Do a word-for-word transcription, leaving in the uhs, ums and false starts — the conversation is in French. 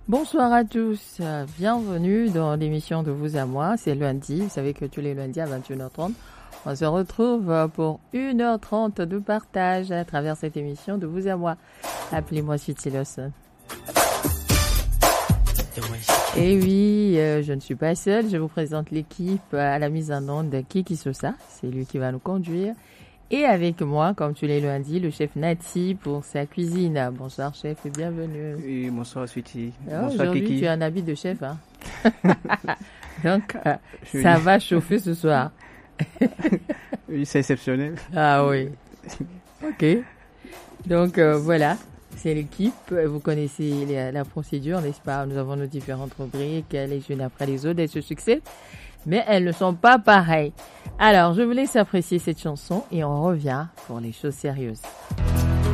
Bonsoir à tous, bienvenue dans l'émission de Vous à Moi, c'est lundi, vous savez que tous les lundis à vingt et une heures trente, on se retrouve pour une heure trente de partage à travers cette émission de Vous à Moi. Appelez-moi Sutilos. Et oui, euh, je ne suis pas seule, je vous présente l'équipe à la mise en onde de Kiki Sosa, c'est lui qui va nous conduire. Et avec moi, comme tous les lundis, le chef Nati pour sa cuisine. Bonsoir chef et bienvenue. Oui, bonsoir Sweetie. Oh, Bonsoir aujourd'hui, Kiki. tu as un habit de chef, hein. Donc, euh, ça va chauffer ce soir. Oui, c'est exceptionnel. Ah oui. Ok. Donc euh, voilà, c'est l'équipe. Vous connaissez la, la procédure, n'est-ce pas? Nous avons nos différentes rubriques, les unes après les autres, elles se succèdent. Mais elles ne sont pas pareilles. Alors, je vous laisse apprécier cette chanson et on revient pour les choses sérieuses.